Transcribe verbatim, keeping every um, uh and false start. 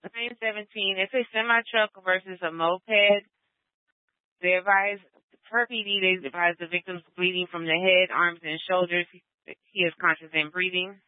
Claim seventeen. It's a semi-truck versus a moped. They advise, per P D, they advise the victim's bleeding from the head, arms, and shoulders. He, he is conscious and breathing.